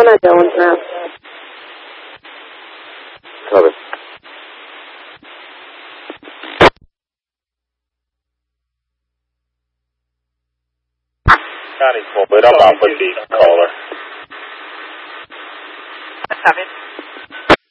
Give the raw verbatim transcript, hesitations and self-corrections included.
I don't know. Sorry. Connie's mobile, I'm off with the caller. Seven.